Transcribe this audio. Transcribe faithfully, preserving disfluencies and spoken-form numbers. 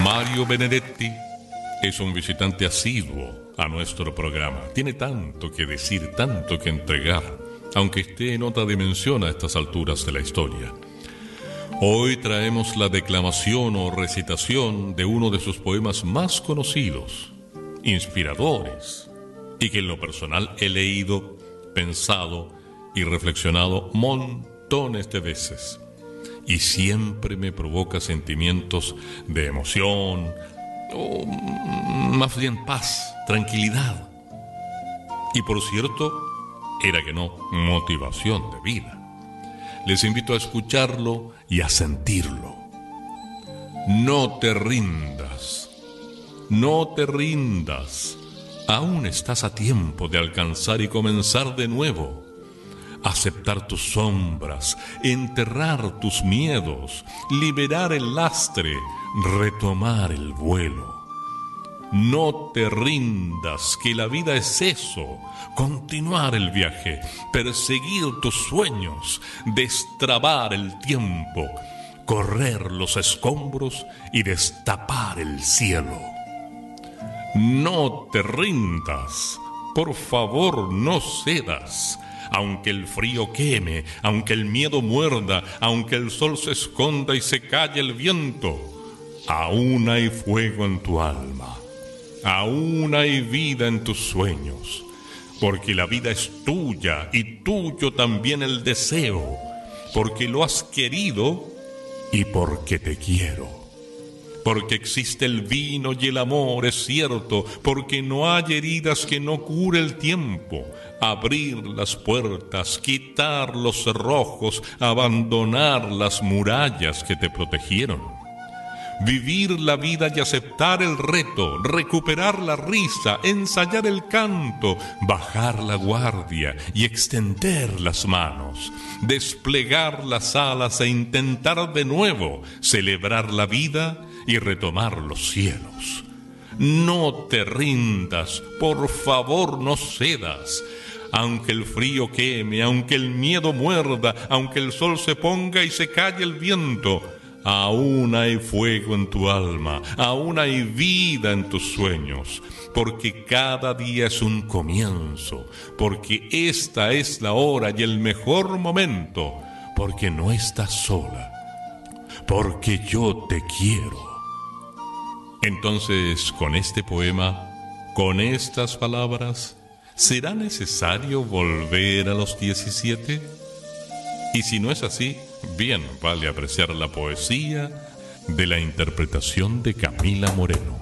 Mario Benedetti es un visitante asiduo a nuestro programa. Tiene tanto que decir, tanto que entregar, aunque esté en otra dimensión a estas alturas de la historia. Hoy traemos la declamación o recitación de uno de sus poemas más conocidos, inspiradores, y que en lo personal he leído, pensado y reflexionado montones de veces. Y siempre me provoca sentimientos de emoción, o más bien paz, tranquilidad. Y por cierto, era que no, motivación de vida. Les invito a escucharlo y a sentirlo. No te rindas, no te rindas. Aún estás a tiempo de alcanzar y comenzar de nuevo. Aceptar tus sombras, enterrar tus miedos, liberar el lastre, retomar el vuelo. No te rindas, que la vida es eso, continuar el viaje, perseguir tus sueños, destrabar el tiempo, correr los escombros y destapar el cielo. No te rindas, por favor no cedas. Aunque el frío queme, aunque el miedo muerda, aunque el sol se esconda y se calle el viento, aún hay fuego en tu alma, aún hay vida en tus sueños, porque la vida es tuya y tuyo también el deseo, porque lo has querido y porque te quiero. Porque existe el vino y el amor, es cierto, porque no hay heridas que no cure el tiempo. Abrir las puertas, quitar los cerrojos, abandonar las murallas que te protegieron. Vivir la vida y aceptar el reto, recuperar la risa, ensayar el canto, bajar la guardia y extender las manos, desplegar las alas e intentar de nuevo celebrar la vida y retomar los cielos. No te rindas, por favor no cedas. Aunque el frío queme, aunque el miedo muerda, aunque el sol se ponga y se calle el viento, aún hay fuego en tu alma, aún hay vida en tus sueños, porque cada día es un comienzo, porque esta es la hora y el mejor momento, porque no estás sola, porque yo te quiero. Entonces, con este poema, con estas palabras, ¿será necesario volver a los diecisiete? Y si no es así, bien vale apreciar la poesía de la interpretación de Camila Moreno.